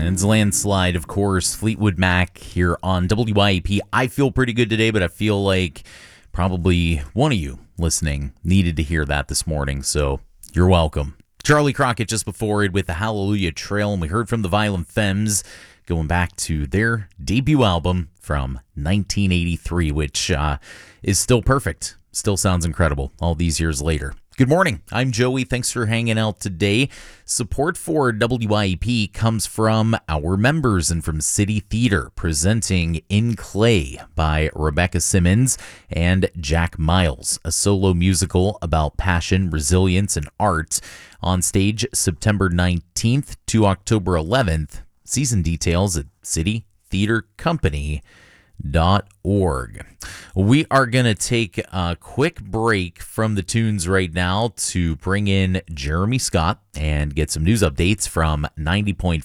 And it's Landslide, of course, Fleetwood Mac here on WIEP. I feel pretty good today, but I feel like probably one of you listening needed to hear that this morning, so you're welcome. Charlie Crockett just before it with the Hallelujah Trail, and we heard from the Violent Femmes going back to their debut album from 1983, which is still perfect. Still sounds incredible all these years later. Good morning. I'm Joey. Thanks for hanging out today. Support for WIEP comes from our members and from City Theater, presenting In Clay by Rebecca Simmons and Jack Miles, a solo musical about passion, resilience, and art, on stage September 19th to October 11th. Season details at citytheatercompany.org. We are going to take a quick break from the tunes right now to bring in Jeremy Scott and get some news updates from 90.5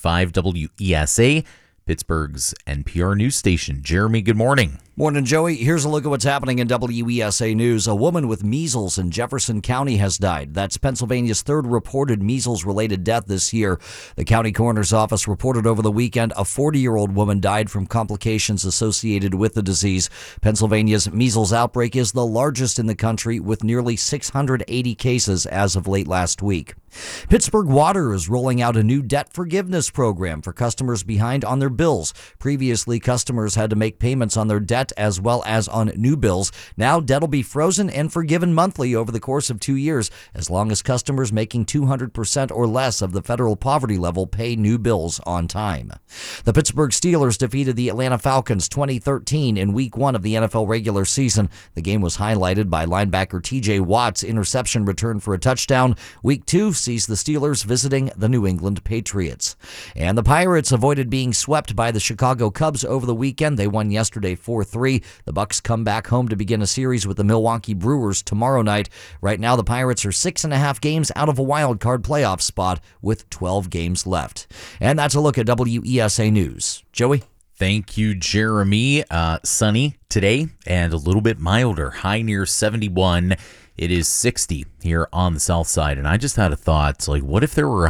WESA, Pittsburgh's NPR news station. Jeremy, good morning. Morning, Joey. Here's a look at what's happening in WESA News. A woman with measles in Jefferson County has died. That's Pennsylvania's third reported measles-related death this year. The county coroner's office reported over the weekend a 40-year-old woman died from complications associated with the disease. Pennsylvania's measles outbreak is the largest in the country, with nearly 680 cases as of late last week. Pittsburgh Water is rolling out a new debt forgiveness program for customers behind on their bills. Previously, customers had to make payments on their debt as well as on new bills. Now, debt will be frozen and forgiven monthly over the course of 2 years, as long as customers making 200% or less of the federal poverty level pay new bills on time. The Pittsburgh Steelers defeated the Atlanta Falcons 20-13 in Week 1 of the NFL regular season. The game was highlighted by linebacker TJ Watt's interception return for a touchdown. Week 2 sees the Steelers visiting the New England Patriots. And the Pirates avoided being swept by the Chicago Cubs over the weekend. They won yesterday 4-3. The Bucks come back home to begin a series with the Milwaukee Brewers tomorrow night. Right now, the Pirates are 6.5 games out of a wild card playoff spot with 12 games left. And that's a look at WESA News. Joey? Thank you, Jeremy. Sunny today and a little bit milder. High near 71. It is 60 here on the south side. And I just had a thought, like, what if there were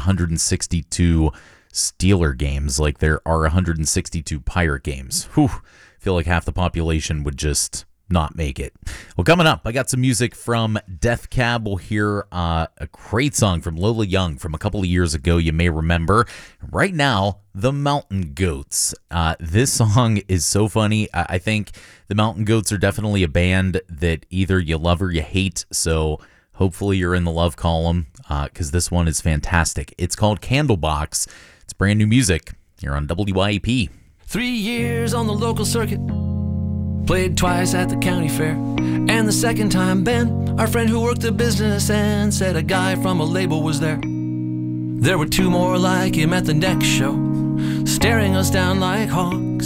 162 Steeler games like there are 162 Pirate games? Whew. Feel like half the population would just not make it. Well, coming up, I got some music from Death Cab. We'll hear a great song from Lola Young from a couple of years ago, you may remember. Right now, The Mountain Goats. This song is so funny. I think the Mountain Goats are definitely a band that either you love or you hate, so hopefully you're in the love column, because this one is fantastic. It's called Candlebox. It's brand new music here on WIEP. 3 years on the local circuit, played twice at the county fair, and the second time Ben, our friend who worked the business and said a guy from a label was there. There were 2 more like him at the next show, staring us down like hawks.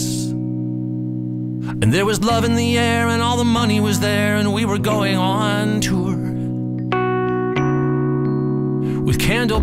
And there was love in the air and all the money was there, and we were going on tour with Candlebox